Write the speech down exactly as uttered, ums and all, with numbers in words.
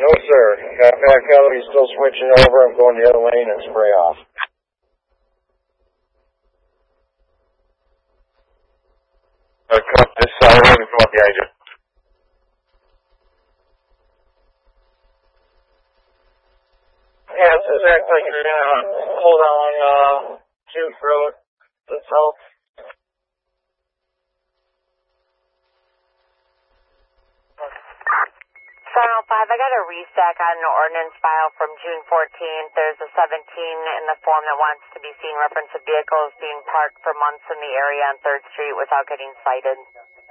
No, sir. Got back out. He's still switching over. I'm going the other lane and spray off. Uh, come up this side road and come up behind you. Yeah, it says act like you're gonna hold on, uh, Juke Road. That's help. seven oh five, I got a restack on an ordinance file from June fourteenth. There's a seventeen in the form that wants to be seen reference of vehicles being parked for months in the area on third Street without getting cited.